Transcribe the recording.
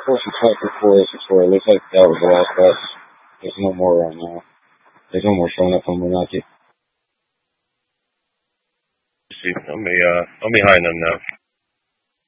464, 864. It looks like that was the last bus. There's no more right now. There's no more showing up from Moonaki. See, let me hide them now.